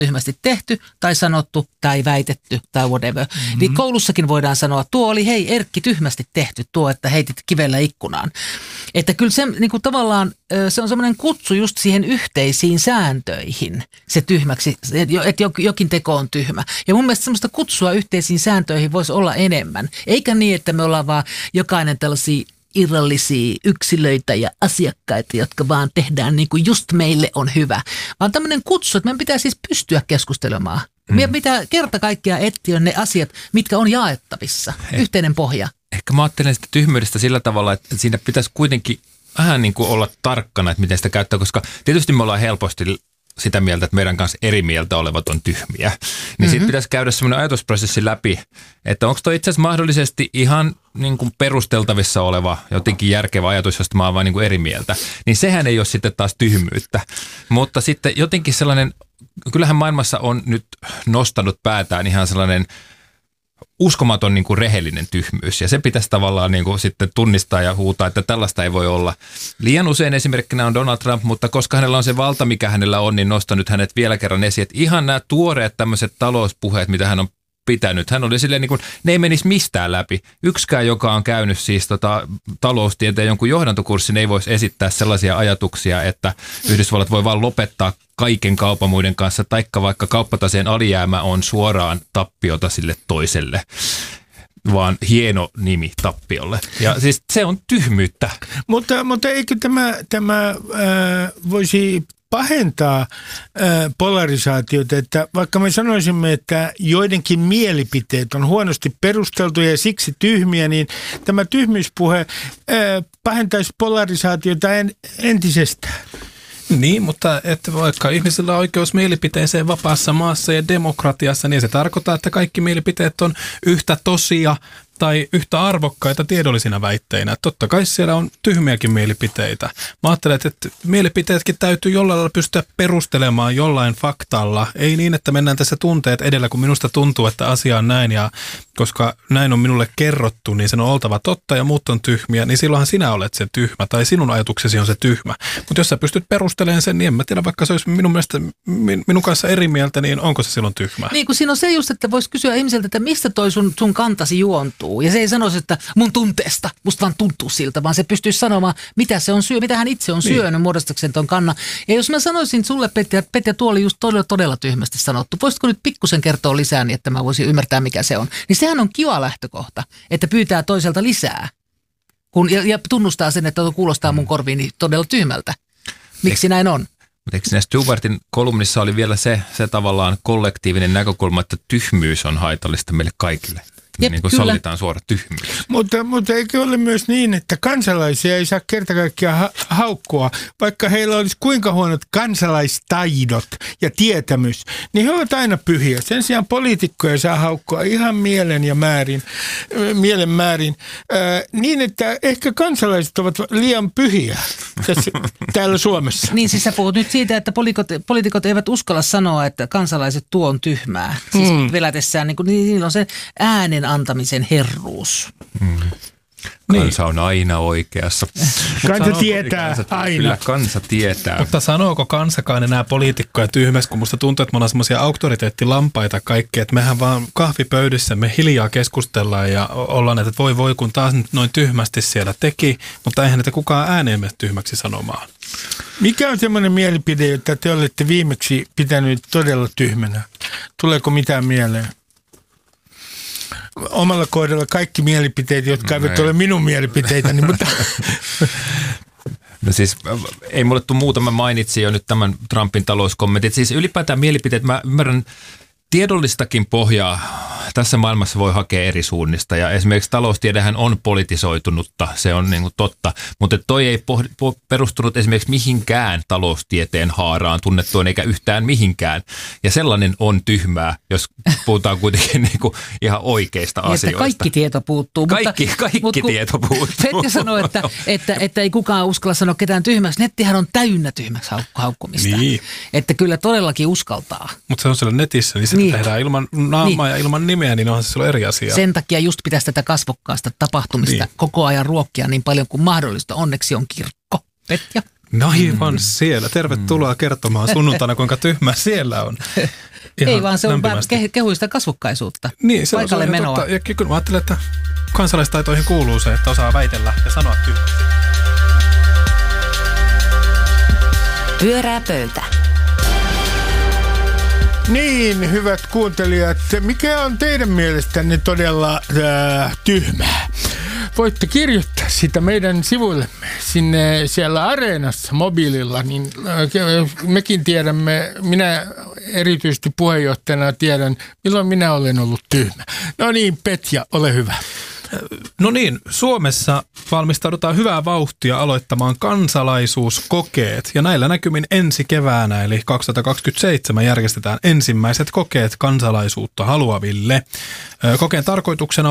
tyhmästi tehty tai sanottu tai väitetty tai whatever. Niin koulussakin voidaan sanoa, tuo oli hei Erkki tyhmästi tehty, tuo, että heitit kivellä ikkunaan. Että kyllä se niin kuin tavallaan, se on semmoinen kutsu just siihen yhteisiin sääntöihin, se tyhmäksi, että jokin teko on tyhmä. Ja mun mielestä semmoista kutsua yhteisiin sääntöihin voisi olla enemmän. Eikä niin, että me ollaan vaan jokainen tällaisia irrallisia yksilöitä ja asiakkaita, jotka vaan tehdään niin kuin just meille on hyvä. Vaan tämmöinen kutsu, että meidän pitää siis pystyä keskustelemaan. Meidän pitää kerta kaikkiaan etsiä ne asiat, mitkä on jaettavissa. Yhteinen pohja. Ehkä mä ajattelen sitä tyhmyydestä sillä tavalla, että siinä pitäisi kuitenkin vähän niin kuin olla tarkkana, että miten sitä käyttää, koska tietysti me ollaan helposti sitä mieltä, että meidän kanssa eri mieltä olevat on tyhmiä. Niin sitten pitäisi käydä semmoinen ajatusprosessi läpi, että onko toi itse asiassa mahdollisesti ihan niin kuin perusteltavissa oleva jotenkin järkevä ajatus, josta mä oon vaan niin kuin eri mieltä. Niin sehän ei ole sitten taas tyhmyyttä. Mutta sitten jotenkin sellainen, kyllähän maailmassa on nyt nostanut päätään ihan sellainen uskomaton niin kuin rehellinen tyhmyys. Ja se pitäisi tavallaan niin kuin sitten tunnistaa ja huutaa, että tällaista ei voi olla. Liian usein esimerkkinä on Donald Trump, mutta koska hänellä on se valta, mikä hänellä on, niin nostan nyt hänet vielä kerran esiin. Että ihan nämä tuoreet tämmöiset talouspuheet, mitä hän on pitänyt. Hän oli silleen niin kuin, ne ei menisi mistään läpi. Yksikään, joka on käynyt siis taloustieteen jonkun johdantokurssin, ei voisi esittää sellaisia ajatuksia, että Yhdysvallat voi vaan lopettaa kaiken kaupan muiden kanssa, taikka vaikka kauppataseen alijäämä on suoraan tappiota sille toiselle, vaan hieno nimi tappiolle. Ja siis se on tyhmyyttä. Mutta eikö tämä voisi pahentaa polarisaatiota, että vaikka me sanoisimme, että joidenkin mielipiteet on huonosti perusteltuja ja siksi tyhmiä, niin tämä tyhmyyspuhe pahentaisi polarisaatiota entisestään. Niin, mutta että vaikka ihmisillä on oikeus mielipiteeseen vapaassa maassa ja demokratiassa, niin se tarkoittaa, että kaikki mielipiteet on yhtä tosia tai yhtä arvokkaita tiedollisina väitteinä. Totta kai siellä on tyhmiäkin mielipiteitä. Mä ajattelen, että mielipiteetkin täytyy jollain lailla pystyä perustelemaan jollain faktalla. Ei niin, että mennään tässä tunteet edellä, kun minusta tuntuu, että asia on näin. Ja koska näin on minulle kerrottu, niin sen on oltava totta ja muut on tyhmiä, niin silloinhan sinä olet se tyhmä tai sinun ajatuksesi on se tyhmä. Mutta jos sä pystyt perustelemaan sen, niin en mä tiedä, vaikka se olisi minun mielestä minun kanssa eri mieltä, niin onko se silloin tyhmä? Niin, kun siinä on se just, että voisi kysyä ihmiseltä, että mistä toi sun kantasi juontuu. Ja se ei sanoisi, että mun tunteesta, musta vaan tuntuu siltä, vaan se pystyisi sanomaan, mitä se on mitä hän itse on syönyt muodostakseen ton kannan. Ja jos mä sanoisin sulle, Petja, tuo oli just todella tyhmästi sanottu. Voisitko nyt pikkusen kertoa lisää, niin että mä voisin ymmärtää, mikä se on. Niin sehän on kiva lähtökohta, että pyytää toiselta lisää. Ja tunnustaa sen, että kuulostaa mun korviini todella tyhmältä. Miksi näin on? Mutta eikö siinä Stewartin kolumnissa oli vielä se tavallaan kollektiivinen näkökulma, että tyhmyys on haitallista meille kaikille? Jep, niin kuin sallitaan suora tyhmyys. Mutta eikö ole myös niin, että kansalaisia ei saa kerta kaikkiaan haukkua, vaikka heillä olisi kuinka huonot kansalaistaidot ja tietämys, niin he ovat aina pyhiä. Sen sijaan poliitikkoja saa haukkua ihan mielen määrin, niin että ehkä kansalaiset ovat liian pyhiä täällä Suomessa. Niin siis sä puhut nyt siitä, että poliitikot eivät uskalla sanoa, että kansalaiset tuo on tyhmää. Siis velätessään, niin niillä on se äänen antamisen herruus. Kansa on aina oikeassa. Kansa tietää aina. Kyllä kansa tietää. Mutta sanooko kansakaan enää poliitikkoja tyhmässä, kun musta tuntuu, että me ollaan semmoisia auktoriteettilampaita kaikkea, että mehän vaan kahvipöydissä me hiljaa keskustellaan ja ollaan, että voi kun taas noin tyhmästi siellä teki, mutta eihän näitä kukaan ääneen mene tyhmäksi sanomaan. Mikä on semmoinen mielipide, jota te olette viimeksi pitänyt todella tyhmänä? Tuleeko mitään mieleen? Omalla kohdalla kaikki mielipiteet, jotka eivät ole minun mielipiteitäni, mutta... No siis ei mulle tule muuta, mä mainitsin jo nyt tämän Trumpin talouskommentit. Siis ylipäätään mielipiteet, mä ymmärrän tiedollista,kin pohjaa tässä maailmassa voi hakea eri suunnista ja esimerkiksi taloustiedehän on politisoitunutta, se on niin kuin totta, mutta toi ei perustunut esimerkiksi mihinkään taloustieteen haaraan tunnettuun eikä yhtään mihinkään. Ja sellainen on tyhmää, jos puhutaan kuitenkin niin kuin ihan oikeista asioista. Että kaikki tieto puuttuu. Kaikki tieto puuttuu. Petja sanoi, että ei kukaan uskalla sanoa ketään tyhmäksi. Nettihän on täynnä tyhmäksi haukkumista. Niin. Että kyllä todellakin uskaltaa. Mutta se on siellä netissä, niin se tehdään ilman naamaa ja ilman nimeä, niin onhan se silloin eri asia. Sen takia just pitäisi tätä kasvokkaasta tapahtumista koko ajan ruokkia niin paljon kuin mahdollista. Onneksi on kirkko. Petja? Aivan siellä. Tervetuloa kertomaan sunnuntaina, kuinka tyhmä siellä on. Ihan ei vaan se on lämpimästi. kehuista kasvukkaisuutta. Niin, se paikalle on menoa. totta. Ja kyllä mä ajattelen, että kansalaistaitoihin kuuluu se, että osaa väitellä ja sanoa tyhmästi. Pyörää pöytä. Niin, hyvät kuuntelijat, mikä on teidän mielestänne todella tyhmää? Voitte kirjoittaa sitä meidän sivuillemme sinne siellä Areenassa mobiililla, niin mekin tiedämme, minä erityisesti puheenjohtajana tiedän, milloin minä olen ollut tyhmä. No niin, Petja, ole hyvä. No niin, Suomessa valmistaudutaan hyvää vauhtia aloittamaan kansalaisuuskokeet. Ja näillä näkymin ensi keväänä, eli 2027, järjestetään ensimmäiset kokeet kansalaisuutta haluaville. Kokeen tarkoituksena